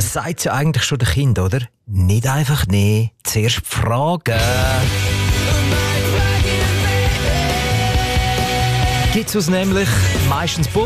man sagt es ja eigentlich schon den Kindern, oder? Nicht einfach nehmen, zuerst fragen. Gibt's uns nämlich meistens Puff.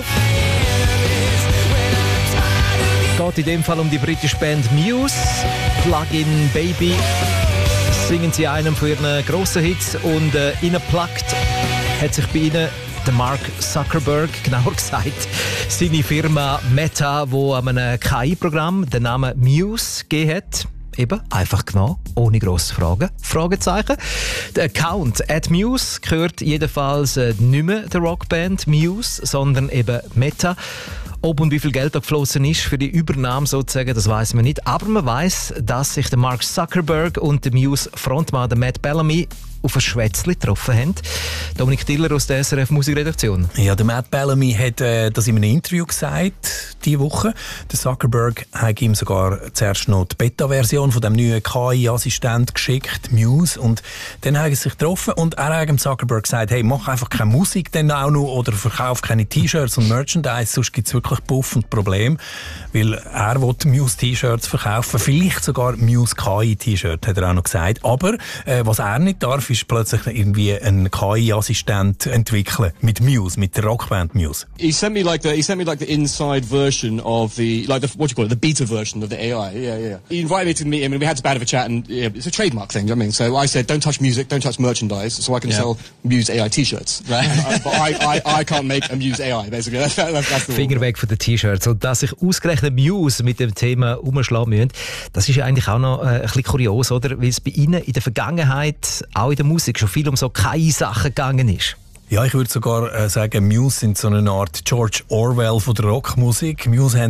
Geht in dem Fall um die britische Band Muse. Plug-in Baby. Singen sie einen von ihren grossen Hits und Plugged hat sich bei ihnen der Mark Zuckerberg, genauer gesagt, seine Firma Meta, die an einem KI-Programm den Namen Muse gegeben hat. Eben, einfach genommen, ohne grosse Fragen. Fragezeichen. Der Account @Muse gehört jedenfalls nicht mehr der Rockband Muse, sondern eben Meta. Ob und wie viel Geld da geflossen ist für die Übernahme sozusagen, das weiss man nicht. Aber man weiss, dass sich der Mark Zuckerberg und der Muse-Frontmann der Matt Bellamy auf ein Schwätzchen getroffen haben. Dominik Diller aus der SRF Musikredaktion. Ja, der Matt Bellamy hat das in einem Interview gesagt, diese Woche. Der Zuckerberg hat ihm sogar zuerst noch die Beta-Version von dem neuen KI-Assistent geschickt, Muse, und dann haben sie sich getroffen und er hat dem Zuckerberg gesagt, hey, mach einfach keine Musik dann auch noch oder verkauf keine T-Shirts und Merchandise, sonst gibt es wirklich Puff und Problem, weil er will Muse-T-Shirts verkaufen, vielleicht sogar Muse-KI-T-Shirt, hat er auch noch gesagt. Aber was er nicht darf, ist plötzlich irgendwie einen KI-Assistent entwickeln mit Muse, mit der Rockband Muse. He sent me like the inside version of the what do you call it, the beta version of the AI. Yeah. He invited me to meet him and we had a bit of a chat and it's a trademark thing, you know what I mean? So I said, don't touch music, don't touch merchandise, so I can sell Muse AI T-Shirts. Right. But I can't make a Muse AI, basically. That's the Finger weg von den T-Shirts. Und dass sich ausgerechnet Muse mit dem Thema umschlagen müssen, das ist ja eigentlich auch noch ein bisschen kurios, oder? Weil es bei Ihnen in der Vergangenheit, auch in der Musik, schon viel um so KI-Sachen gegangen ist. Ja, ich würde sogar sagen, Muse sind so eine Art George Orwell von der Rockmusik. Muse